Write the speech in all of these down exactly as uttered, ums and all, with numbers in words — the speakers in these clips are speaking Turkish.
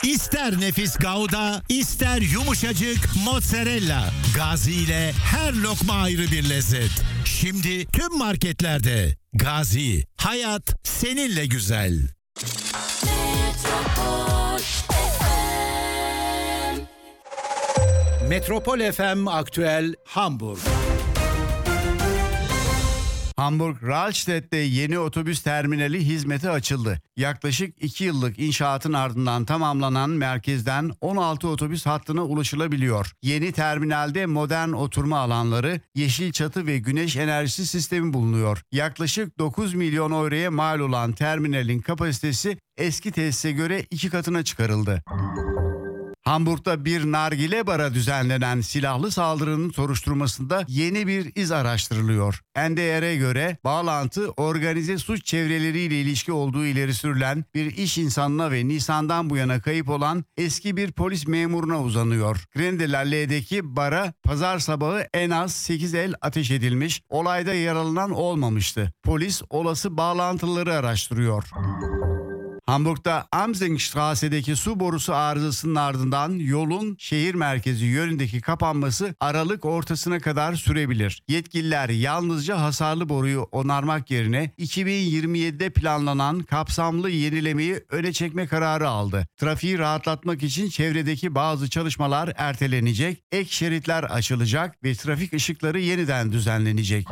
İster nefis Gouda, ister yumuşacık mozzarella. Gazi ile her lokma ayrı bir lezzet. Şimdi tüm marketlerde. Gazi, hayat seninle güzel. Metropol F M. Metropol F M Aktüel Hamburg. Hamburg Rahlstedt'te yeni otobüs terminali hizmete açıldı. Yaklaşık iki yıllık inşaatın ardından tamamlanan merkezden on altı otobüs hattına ulaşılabiliyor. Yeni terminalde modern oturma alanları, yeşil çatı ve güneş enerjisi sistemi bulunuyor. Yaklaşık dokuz milyon euroya mal olan terminalin kapasitesi eski tesise göre iki katına çıkarıldı. Hamburg'da bir nargile bara düzenlenen silahlı saldırının soruşturmasında yeni bir iz araştırılıyor. N D R'e göre bağlantı organize suç çevreleriyle ilişki olduğu ileri sürülen bir iş insanına ve Nisan'dan bu yana kayıp olan eski bir polis memuruna uzanıyor. Grendelalle'deki bara pazar sabahı en az sekiz el ateş edilmiş, olayda yaralanan olmamıştı. Polis olası bağlantıları araştırıyor. Hamburg'da Amsingstrasse'deki su borusu arızasının ardından yolun şehir merkezi yönündeki kapanması Aralık ortasına kadar sürebilir. Yetkililer yalnızca hasarlı boruyu onarmak yerine iki bin yirmi yedide planlanan kapsamlı yenilemeyi öne çekme kararı aldı. Trafiği rahatlatmak için çevredeki bazı çalışmalar ertelenecek, ek şeritler açılacak ve trafik ışıkları yeniden düzenlenecek.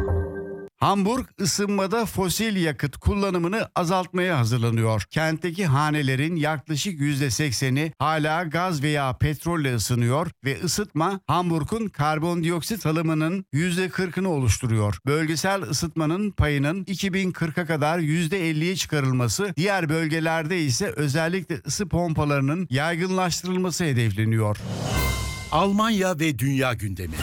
Hamburg ısınmada fosil yakıt kullanımını azaltmaya hazırlanıyor. Kentteki hanelerin yaklaşık yüzde sekseni hala gaz veya petrolle ısınıyor ve ısıtma Hamburg'un karbondioksit alımının yüzde kırkını oluşturuyor. Bölgesel ısıtmanın payının iki bin kırka kadar yüzde elliye çıkarılması, diğer bölgelerde ise özellikle ısı pompalarının yaygınlaştırılması hedefleniyor. Almanya ve dünya gündemi.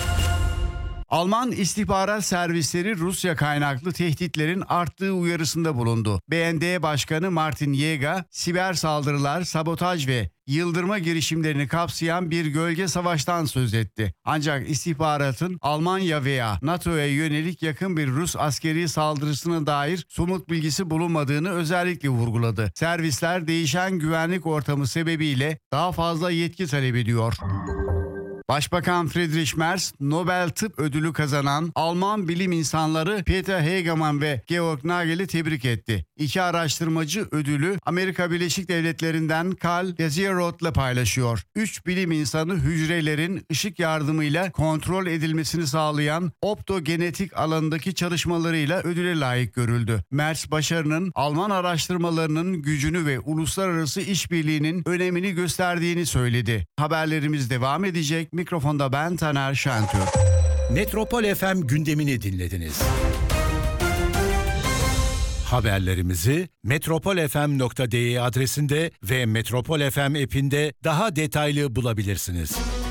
Alman istihbarat servisleri Rusya kaynaklı tehditlerin arttığı uyarısında bulundu. B N D Başkanı Martin Jäger, siber saldırılar, sabotaj ve yıldırma girişimlerini kapsayan bir gölge savaştan söz etti. Ancak istihbaratın Almanya veya NATO'ya yönelik yakın bir Rus askeri saldırısına dair somut bilgisi bulunmadığını özellikle vurguladı. Servisler değişen güvenlik ortamı sebebiyle daha fazla yetki talep ediyor. Başbakan Friedrich Merz, Nobel Tıp Ödülü kazanan Alman bilim insanları Peter Hegemann ve Georg Nagel'i tebrik etti. İki araştırmacı ödülü Amerika Birleşik Devletleri'nden Karl Gazierot'la paylaşıyor. Üç bilim insanı hücrelerin ışık yardımıyla kontrol edilmesini sağlayan optogenetik alanındaki çalışmalarıyla ödüle layık görüldü. Merz, başarının Alman araştırmalarının gücünü ve uluslararası işbirliğinin önemini gösterdiğini söyledi. Haberlerimiz devam edecek. Mikrofonda ben Taner Şentürk. Metropol F M gündemini dinlediniz. Haberlerimizi metropol f m nokta d e adresinde ve Metropol F M app'inde daha detaylı bulabilirsiniz.